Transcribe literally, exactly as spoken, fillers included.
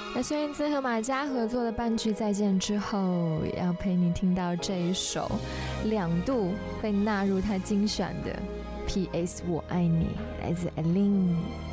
那孙燕姿和马嘉合作的半句再见之后，要陪你听到这一首两度被纳入他精选的 P S 我爱你，来自 Aline。